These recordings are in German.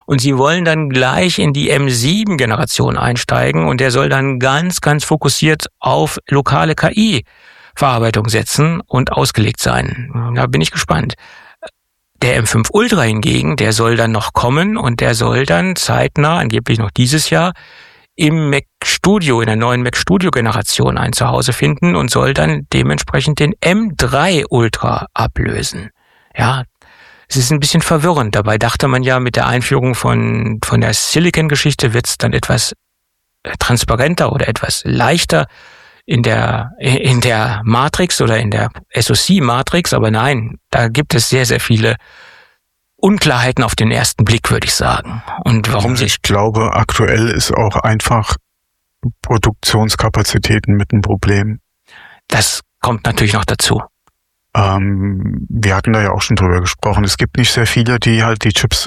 Und sie wollen dann gleich in die M7-Generation einsteigen und der soll dann ganz, ganz fokussiert auf lokale KI-Verarbeitung setzen und ausgelegt sein. Da bin ich gespannt. Der M5 Ultra hingegen, der soll dann noch kommen und der soll dann zeitnah, angeblich noch dieses Jahr, im Mac Studio, in der neuen Mac Studio Generation ein Zuhause finden und soll dann dementsprechend den M3 Ultra ablösen. Ja, es ist ein bisschen verwirrend. Dabei dachte man ja, mit der Einführung von der Silicon-Geschichte wird es dann etwas transparenter oder etwas leichter in der Matrix oder in der SoC-Matrix. Aber nein, da gibt es sehr, sehr viele Unklarheiten auf den ersten Blick, würde ich sagen. Und warum ich glaube, aktuell ist auch einfach Produktionskapazitäten mit einem Problem. Das kommt natürlich noch dazu. Wir hatten da ja auch schon drüber gesprochen. Es gibt nicht sehr viele, die halt die Chips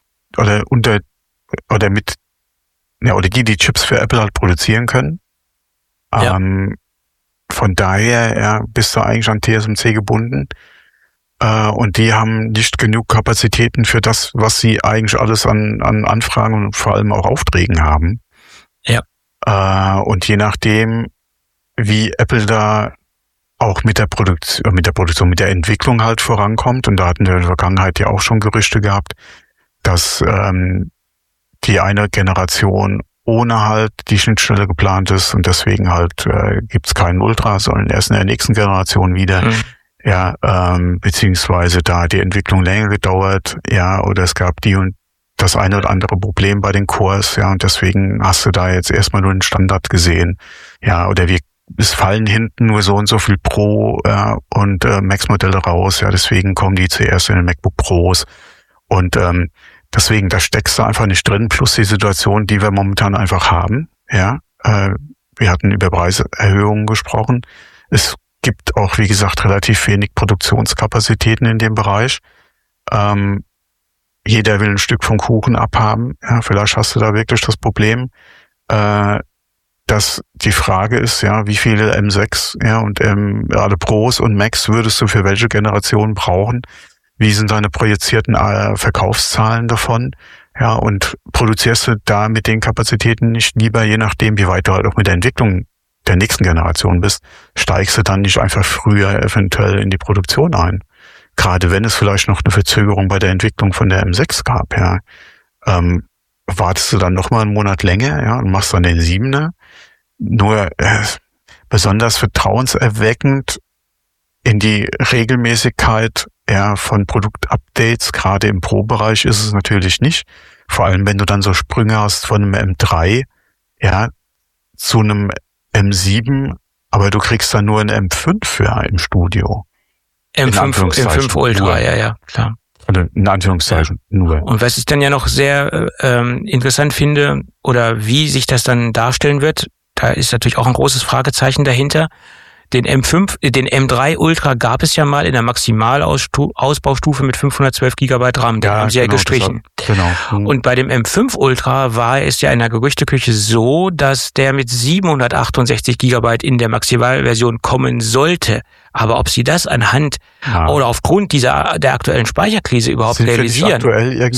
die Chips für Apple halt produzieren können. Ja. Von daher bist du eigentlich an TSMC gebunden. Und die haben nicht genug Kapazitäten für das, was sie eigentlich alles an Anfragen und vor allem auch Aufträgen haben. Ja. Und je nachdem, wie Apple da auch mit der Entwicklung halt vorankommt, und da hatten wir in der Vergangenheit ja auch schon Gerüchte gehabt, dass die eine Generation ohne halt die Schnittstelle geplant ist und deswegen halt gibt's keinen Ultra, sondern erst in der nächsten Generation wieder. Mhm. Ja, beziehungsweise da die Entwicklung länger gedauert, ja, oder es gab die und das eine oder andere Problem bei den Cores, ja, und deswegen hast du da jetzt erstmal nur den Standard gesehen, ja, oder es fallen hinten nur so und so viel Pro und Max-Modelle raus, ja, deswegen kommen die zuerst in den MacBook Pros und deswegen, da steckst du einfach nicht drin, plus die Situation, die wir momentan einfach haben, ja, wir hatten über Preiserhöhungen gesprochen, es gibt auch, wie gesagt, relativ wenig Produktionskapazitäten in dem Bereich. Jeder will ein Stück vom Kuchen abhaben. Ja, vielleicht hast du da wirklich das Problem, dass die Frage ist, ja, wie viele M6 und alle Pros und Max würdest du für welche Generation brauchen? Wie sind deine projizierten Verkaufszahlen davon? Ja, und produzierst du da mit den Kapazitäten nicht lieber, je nachdem, wie weit du halt auch mit der Entwicklung der nächsten Generation bist, steigst du dann nicht einfach früher eventuell in die Produktion ein. Gerade wenn es vielleicht noch eine Verzögerung bei der Entwicklung von der M6 gab, ja. Wartest du dann noch mal einen Monat länger, ja, und machst dann den 7er. Nur besonders vertrauenserweckend in die Regelmäßigkeit von Produktupdates, gerade im Pro-Bereich ist es natürlich nicht. Vor allem, wenn du dann so Sprünge hast von einem M3, zu einem M7, aber du kriegst dann nur ein M5 im Studio. M5 Ultra, nur. ja, klar. Also in Anführungszeichen nur. Und was ich dann ja noch sehr interessant finde, oder wie sich das dann darstellen wird, da ist natürlich auch ein großes Fragezeichen dahinter. Den M3 Ultra gab es ja mal in der Maximalausbaustufe mit 512 GB RAM. Den haben sie ja gestrichen. Genau. Und bei dem M5 Ultra war es ja in der Gerüchteküche so, dass der mit 768 GB in der Maximalversion kommen sollte. Aber ob sie das anhand oder aufgrund der aktuellen Speicherkrise überhaupt sind realisieren? Aktuell irgendwie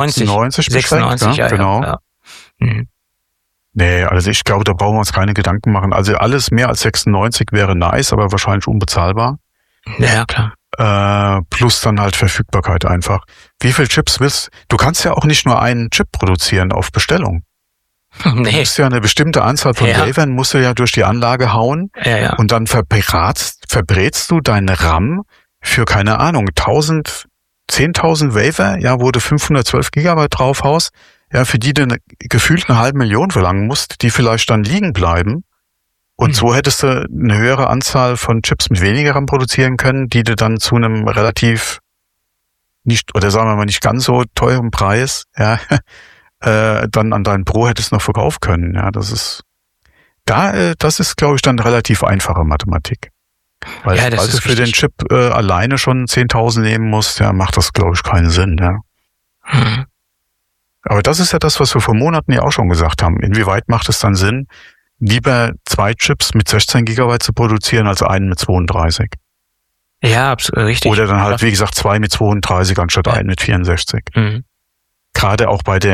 96 ja, genau. Ja. Mhm. Nee, also ich glaube, da brauchen wir uns keine Gedanken machen. Also alles mehr als 96 wäre nice, aber wahrscheinlich unbezahlbar. Ja, klar. Plus dann halt Verfügbarkeit einfach. Wie viel Chips willst du? Du kannst ja auch nicht nur einen Chip produzieren auf Bestellung. Nee. Du musst ja eine bestimmte Anzahl von Wafern musst du ja durch die Anlage hauen. Ja. Und dann verbrätst du deinen RAM für, keine Ahnung, 10.000 Wafer, ja, wo du 512 GB draufhaust. Ja, für die du gefühlt 500.000 verlangen musst, die vielleicht dann liegen bleiben. Und so hättest du eine höhere Anzahl von Chips mit weniger RAM produzieren können, die du dann zu einem relativ nicht, oder sagen wir mal nicht ganz so teuren Preis, dann an deinen Pro hättest noch verkaufen können. Ja, das ist, glaube ich, dann relativ einfache Mathematik. Weil, ja, du für den Chip alleine schon 10.000 nehmen musst, macht das, glaube ich, keinen Sinn, ja. Mhm. Aber das ist ja das, was wir vor Monaten ja auch schon gesagt haben. Inwieweit macht es dann Sinn, lieber 2 Chips mit 16 GB zu produzieren, als einen mit 32? Ja, richtig. Oder dann halt, wie gesagt, 2 mit 32 anstatt einen mit 64. Mhm. Gerade auch bei